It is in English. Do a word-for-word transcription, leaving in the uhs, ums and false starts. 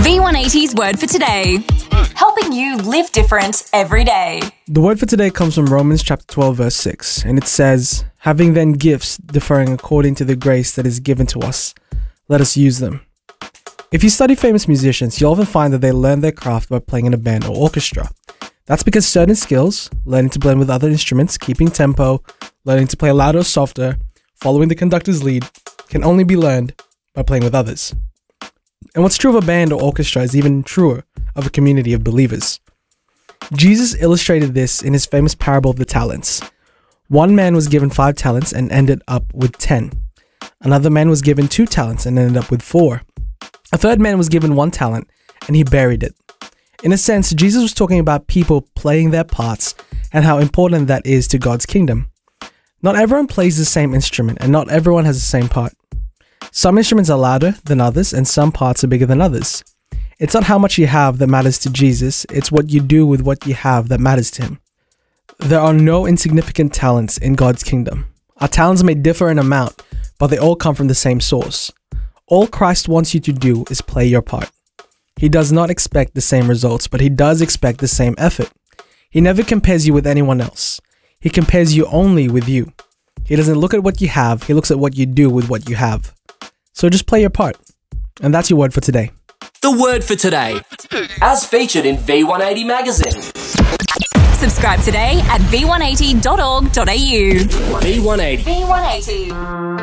V one eighty's Word for Today, helping you live different every day. The word for today comes from Romans chapter twelve verse six, and it says, "Having then gifts differing according to the grace that is given to us, let us use them." If you study famous musicians, you'll often find that they learn their craft by playing in a band or orchestra. That's because certain skills, learning to blend with other instruments, keeping tempo, learning to play louder or softer, following the conductor's lead, can only be learned by playing with others. And what's true of a band or orchestra is even truer of a community of believers. Jesus illustrated this in his famous parable of the talents. One man was given five talents and ended up with ten. Another man was given two talents and ended up with four. A third man was given one talent and he buried it. In a sense, Jesus was talking about people playing their parts and how important that is to God's kingdom. Not everyone plays the same instrument and not everyone has the same part. Some instruments are louder than others and some parts are bigger than others. It's not how much you have that matters to Jesus, it's what you do with what you have that matters to him. There are no insignificant talents in God's kingdom. Our talents may differ in amount, but they all come from the same source. All Christ wants you to do is play your part. He does not expect the same results, but he does expect the same effort. He never compares you with anyone else. He compares you only with you. He doesn't look at what you have, he looks at what you do with what you have. So just play your part. And that's your word for today. The word for today, as featured in V one eighty magazine. Subscribe today at v one eighty dot org dot a u. V one eighty. V one eighty.